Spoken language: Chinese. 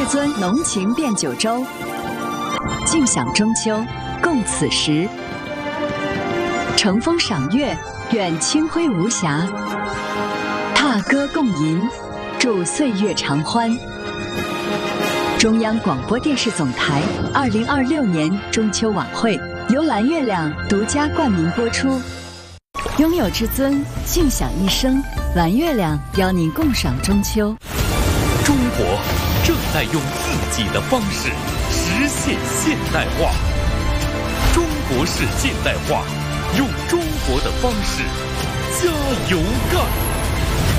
至尊浓情变九州，尽享中秋，共此时。乘风赏月，愿清辉无瑕；踏歌共吟，祝岁月长欢。中央广播电视总台2026年中秋晚会由蓝月亮独家冠名播出。拥有至尊，尽享一生。蓝月亮邀您共赏中秋。 中国正在用自己的方式实现现代化，中国式现代化，用中国的方式加油干！